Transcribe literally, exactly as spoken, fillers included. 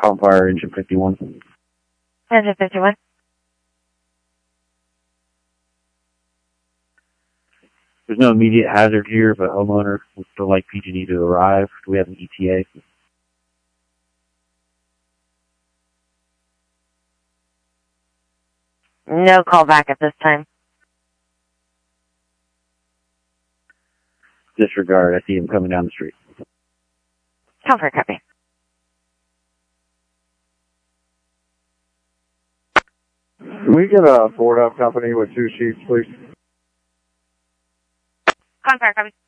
Compire engine fifty-one. Engine fifty-one. There's no immediate hazard here, but homeowner would still like P G and E to arrive. Do we have an E T A? No call back at this time. Disregard. I see him coming down the street. Comfort copy. Can we get a Ford up company with two sheets, please? Comfort copy.